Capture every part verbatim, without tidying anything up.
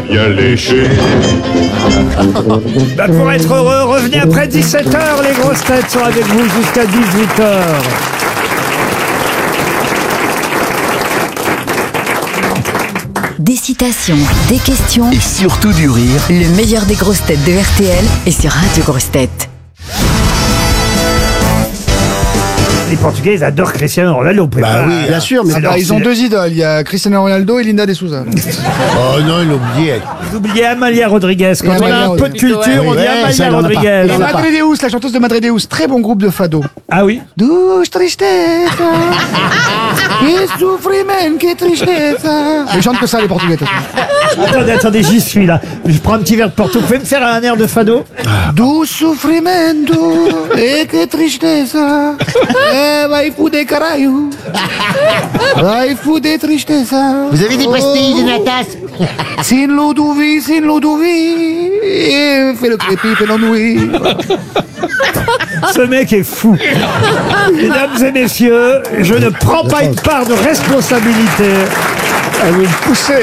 bien léché. Bah, pour être heureux, revenez après dix-sept heures. Les grosses têtes sont avec vous jusqu'à dix-huit heures. Des citations, des questions Et surtout du rire. Le meilleur des grosses têtes de R T L est sur Radio Grosses Têtes. Les Portugais, ils adorent Cristiano Ronaldo. Bah oui, bien sûr, mais Alors, bah, ils ont c'est- deux idoles, il y a Cristiano Ronaldo et Linda de Souza. Oh non, il a oublié. Vous oubliez Amalia Rodriguez. Quand Et on a Amalia un peu de Rodriguez. culture, on dit Ouais, Amalia ça, il en a pas. Rodriguez. Et Madre Deus, la chanteuse de Madre Deus, très bon groupe de fado. Ah oui. Douce tristeza, que sufriment, que tristeza. Ils chantent que ça, les Portugais. de toute façon. Attendez, attendez, j'y suis là. Je prends un petit verre de Porto. Vous pouvez me faire un air de fado? Douce sufrimento, e que tristeza. Eh, vai fuder caralho. Vai fuder tristeza. Vous avez des pastilles de natas? Sin Ludovic, sin Ludovic. Et fais le crépi, fais l'ennui. Ce mec est fou. Mesdames et messieurs, je ne prends pas une part de responsabilité. Elle veut me pousser.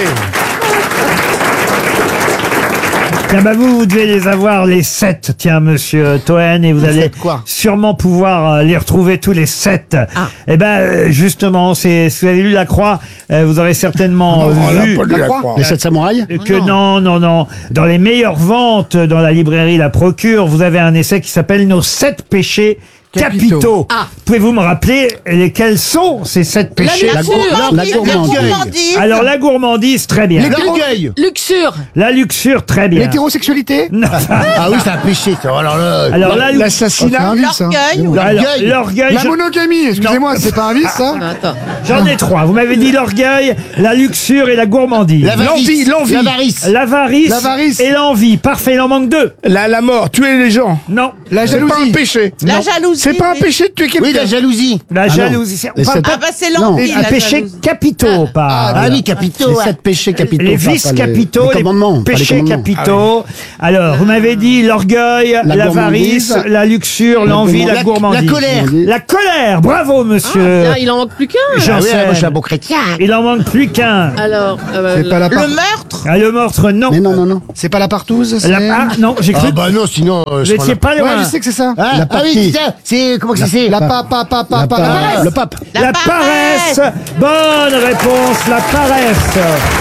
Tiens, bah vous, vous devez les avoir les sept, tiens, monsieur Toen, et vous allez sept quoi sûrement pouvoir euh, les retrouver tous les sept. Ah. Et ben, euh, justement, c'est, si vous avez lu La Croix, euh, vous aurez certainement euh, vu Les sept samouraïs. que non, non, non. Dans les meilleures ventes, dans la librairie La Procure, vous avez un essai qui s'appelle Nos sept péchés capitaux. Capitaux. Ah. Pouvez-vous me rappeler lesquels sont ces sept péchés? La gourmandise, la la gourmandise. gourmandise, Alors, la gourmandise, très bien. L'orgueil. luxure, La luxure, très bien. L'hétérosexualité. Non. Ah oui, c'est un péché, ça. Alors là. Alors, la, L'assassinat. l'orgueil. alors, l'orgueil, La je- monogamie, excusez-moi, c'est pas un vice, ça? Attends. j'en ai trois. Vous m'avez dit l'orgueil, la luxure et la gourmandise. L'avarice. L'avarice. L'avarice, L'avarice. et l'envie. Parfait, il en manque deux. La, la mort, tuer les gens. Non. La C'est pas un jalousie. péché. La jalousie. C'est pas un oui. péché de tuer Oui, quelqu'un. la jalousie. La jalousie. c'est- Les pas- sept- pas- Ah bah c'est l'envie, un la péché jalousie. capitaux, pas. Ah oui, capitaux. Les ouais. sept péchés capitaux. Les pas- vices pas les- capitaux, les les, commandements, pas les péchés commandements. capitaux. Alors, vous m'avez dit l'orgueil, La l'avarice, gourmandise. la luxure, l'envie, la, La- gourmandise. la colère. La colère. Bravo, monsieur. Ah, il en manque plus qu'un. Janssen. Ah oui, moi, je suis un bon chrétien. Il en manque plus qu'un. Alors, euh, C'est pas la le part- meurtre. Ah, le meurtre, non. Mais non, non, non. C'est pas la partouze, c'est... La- ah, non, j'ai cru. Ah bah non, sinon. euh, Vous je prends étiez la- pas loin. Ouais, je sais que c'est ça. Ah, La ah oui, partie. c'est ça. C'est. Comment que c'est La pa, pa, pa, pa, pa, la- le pape. La, La paresse. paresse. Bonne réponse, la paresse.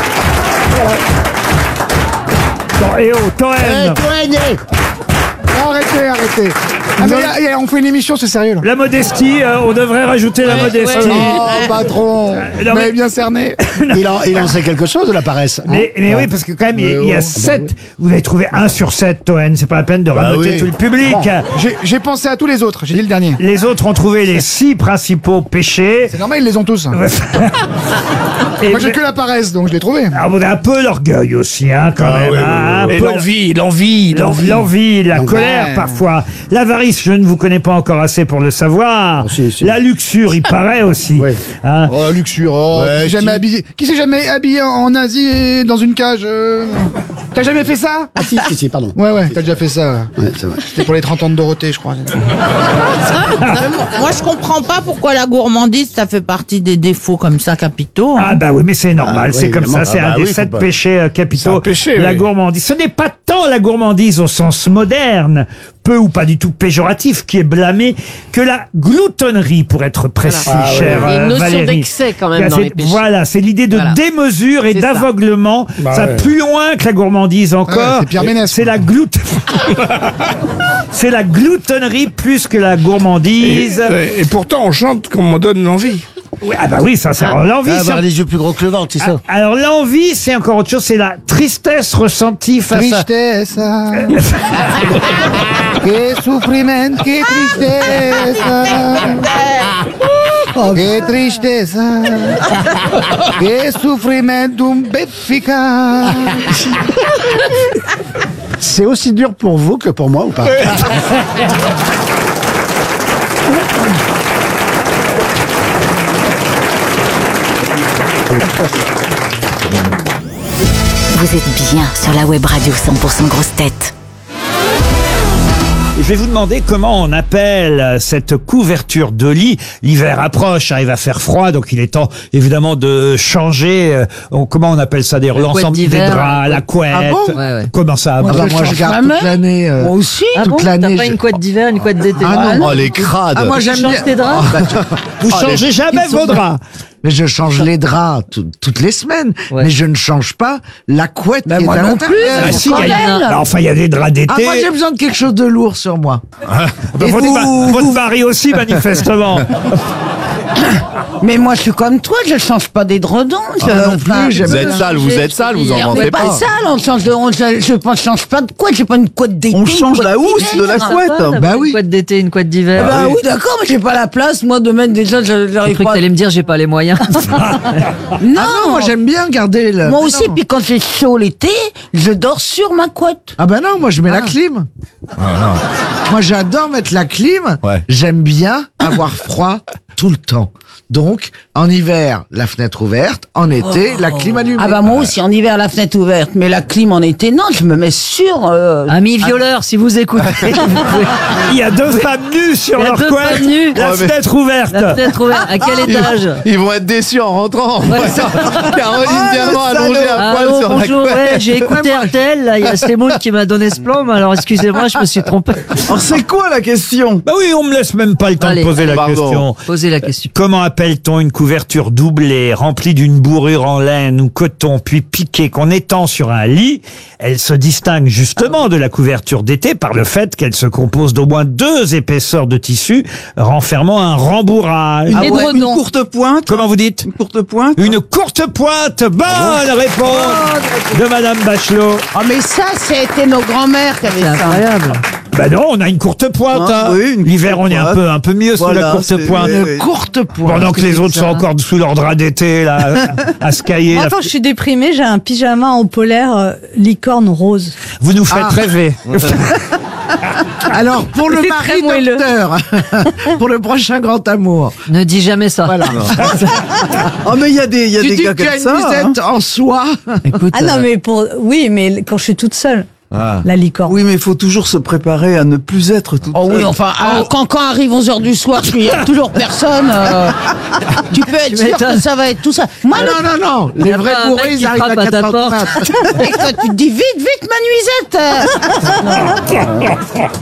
Bon, et oh, Eh, Toen. toi, né. Arrêtez, arrêtez. Ah, mais y a- y a- on fait une émission, c'est sérieux, là. La modestie, euh, on devrait rajouter la Ouais, modestie. ouais. Oh, patron. non, Vous mais- m'avez bien cerné. Il en, il en sait quelque chose de la paresse. hein. Mais, mais oui, parce que quand même, il y a- il y a sept. Vous avez trouvé un sur sept, Toen. C'est pas la peine de raboter oui. tout le public. J'ai- J'ai pensé à tous les autres, j'ai dit le dernier. Les autres ont trouvé les six principaux péchés. C'est normal, ils les ont tous. Et Moi, j'ai que la paresse, donc je l'ai trouvé. alors, vous avez un peu l'orgueil aussi, hein, quand Ah, même. oui, oui, hein, un Et peu l'envie, l'envie, l'en- l'envie. L'envie, la Donc, colère ouais. parfois. L'avarice, je ne vous connais pas encore assez pour le savoir. Oh, si, si. La luxure, il paraît aussi. Oui. Hein. Oh, luxure, oh, Ouais, qui s'est jamais qui- habillé. Qui s'est jamais habillé en Asie et dans une cage euh T'as jamais fait ça? Ah si, si, si, pardon. Ouais, ouais, t'as déjà fait ça. Ouais, c'est vrai. C'était pour les trente ans de Dorothée, je crois. Moi, je comprends pas pourquoi la gourmandise, ça fait partie des défauts comme ça capitaux. hein. Ah bah oui, mais c'est normal, Ah, c'est oui, comme ça, évidemment. c'est Ah un bah des oui, faut sept pas- péchés euh, capitaux. C'est un péché, la oui. gourmandise. Ce n'est pas tant la gourmandise au sens moderne, peu ou pas du tout péjoratif, qui est blâmé, que la gloutonnerie, pour être précis, Voilà. Ah, chère Il y a une euh, notion Valérie. d'excès quand même Là, dans c'est- les péchés. Voilà, c'est l'idée de Voilà. démesure et C'est ça. d'aveuglement. Bah ça va ouais. plus loin que la gourmandise encore. Ouais, c'est Pierre Ménès, C'est quoi. la glout. C'est la gloutonnerie plus que la Et, gourmandise. et pourtant, on chante qu'on m'en donne l'envie. Oui, ah bah oui, ça, c'est l'envie. Ah, ça- avoir les yeux plus gros que le ventre, c'est ça. Ah, Alors l'envie, c'est encore autre chose, c'est la tristesse ressentie face à... Tristeza. Que sufriment, que tristeza. Que tristeza. Que sufrimentum efficace. C'est aussi dur pour vous que pour moi ou pas? Vous êtes bien sur la web radio cent pour cent grosses têtes. Je vais vous demander comment on appelle cette couverture de lit. L'hiver approche, hein, il va faire froid, donc il est temps évidemment de changer. euh, on- comment on appelle ça d'ailleurs? La couette L'ensemble des d'hiver. draps, la couette. Ah bon Ouais, ouais. Comment ça? Ah bon bah, moi, je garde toute l'année. euh, Moi aussi. Ah toute bon, l'année, t'as pas je- une couette d'hiver, une couette d'été? Ah non. Oh, les crades. Ah, moi, Tu j'aime changes bien. tes draps? Ah, bah, tu- Vous Oh, changez les- jamais ils sont- vos draps. Mais je change les draps tout- toutes les semaines. Ouais. Mais je ne change pas la couette Ben, qui est moi à non l'intérieur. Ah, si, il y a- même. Ah, enfin, il y a des draps d'été. Ah, moi, j'ai besoin de quelque chose de lourd sur moi. Bah, Et votre, vous- votre mari aussi, manifestement. Mais moi, je suis comme toi, je change pas d'édredons. je- Ah, non plus, enfin, j'aime Vous êtes sale, vous êtes sale, vous en on mentez n'est pas pas. sale, on change de, on, je, je pense- change pas de quoi, j'ai pas une couette d'été. On change une la couette housse de d'hiver. la T'as couette. pas, t'as Bah pas oui. Une couette d'été, une couette Ah d'hiver. bah oui, d'accord, mais j'ai pas la place, moi, de mettre déjà, je- J'ai j'arrive cru que pas. t'allais me dire j'ai pas les moyens. Non, Ah non, moi, j'aime bien garder le. moi Mais aussi, non. puis quand c'est chaud l'été, je dors sur ma couette. Ah ben non, moi je mets la clim. Moi j'adore mettre la clim. Ouais. J'aime bien avoir froid tout le temps. Donc en hiver la fenêtre ouverte, en été la clim allumée. Ah bah moi aussi, en hiver, la fenêtre ouverte, mais la clim en été, non, je me mets sur... euh, Amis violeurs, si vous écoutez, vous pouvez- Il y a deux femmes nues sur Il y a leur deux couette. femmes nues. La Ouais, mais- fenêtre ouverte. la fenêtre ouverte. À quel étage? Ils vont être déçus en rentrant. Caroline Ah, viendement le allongée à poil Allô, sur la bonjour, couette. ouais, j'ai écouté R T L, là, il y a Semoun qui m'a donné ce plan, mais alors excusez-moi, je me suis trompé. Alors, c'est quoi la question? Bah oui, on me laisse même pas le temps Allez, de poser la pardon. question. Posez la question. Comment appelle-t-on une couverture doublée, remplie d'une bourrure en laine ou coton, puis piquée, qu'on étend sur un lit? Elle se distingue justement de la couverture d'été par le fait qu'elle se compose d'au moins deux épaisseurs de tissu renfermant un rembourrage. Une, Ah ouais, une courte pointe. Comment vous dites? Une courte pointe. Une courte pointe. Bonne réponse de Madame Bachelot. Ah mais ça, c'était nos grands-mères qui avaient C'est ça. incroyable. Bah non, on a une courte pointe. Ah, hein. oui, une L'hiver, courte on est un pointe. peu, un peu mieux sous la Voilà, courte c'est- pointe. oui, oui. Une courte pointe. Pendant que les autres ça sont encore sous leur drap d'été, là, à se cailler. Moi, là. quand je suis déprimée, j'ai un pyjama en polaire euh, licorne rose. Vous nous faites Ah. rêver. Alors pour le C'est mari très moelleux. docteur, pour le prochain grand amour. Ne dis jamais ça. Voilà. Oh, mais il y a des, il y a Tu des dis gars que tu comme as une ça. hein. visette en soie. Écoute, Ah non, euh, mais pour. Oui, mais quand je suis toute seule, Ah. la licorne. Oui, mais il faut toujours se préparer à ne plus être tout Oh oui, enfin, ah, quand, quand arrive onze heures du soir, il n'y a toujours personne. euh, tu peux être sûr m'étonnes. que ça va être tout ça. Moi, Ah non, non, non. Les y a vrais pas un bourrés, mec ils qui arrivent à frappe à ta quatre heures du porte. mat. et toi, tu te dis vite, vite, ma nuisette.